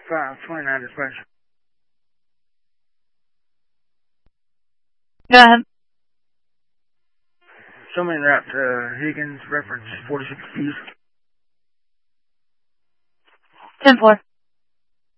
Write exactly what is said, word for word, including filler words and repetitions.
five twenty-nine dispatch. Go ahead. Show me en route to Higgins, reference forty-six East. ten four.